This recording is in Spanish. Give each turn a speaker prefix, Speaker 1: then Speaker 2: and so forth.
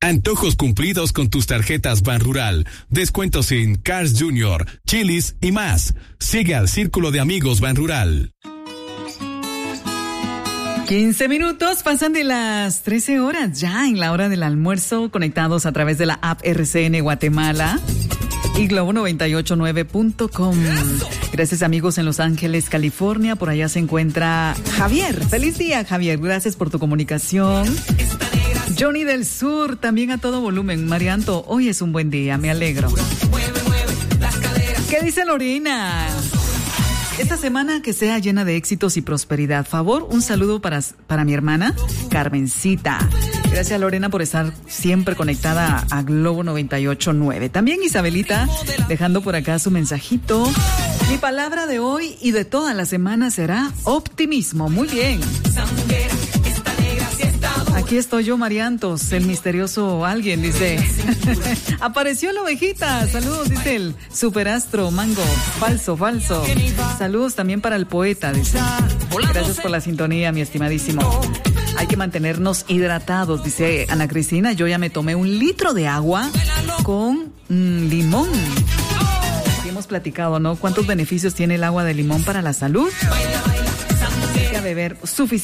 Speaker 1: Antojos cumplidos con tus tarjetas Banrural. Descuentos en Cars Jr., Chili's y más. Sigue al Círculo de Amigos Banrural.
Speaker 2: 15 minutos pasan de las 13 horas, ya en la hora del almuerzo, conectados a través de la app RCN Guatemala y globo989.com. Gracias, amigos en Los Ángeles, California. Por allá se encuentra Javier. Feliz día, Javier. Gracias por tu comunicación. Johnny del Sur, también a todo volumen. Marianto, hoy es un buen día, me alegro. ¿Qué dice Lorena? Esta semana que sea llena de éxitos y prosperidad. Favor, un saludo para mi hermana Carmencita. Gracias, Lorena, por estar siempre conectada a Globo 98.9. También Isabelita, dejando por acá su mensajito. Mi palabra de hoy y de toda la semana será optimismo. Muy bien. Aquí estoy yo, Mariantos, el misterioso alguien, dice. Apareció la ovejita. Saludos, dice el superastro Mango. Falso. Saludos también para el poeta, dice. Gracias por la sintonía, mi estimadísimo. Hay que mantenernos hidratados, dice Ana Cristina. Yo ya me tomé 1 litro de agua con limón. Así hemos platicado, ¿no? ¿Cuántos beneficios tiene el agua de limón para la salud? Hay que beber suficiente.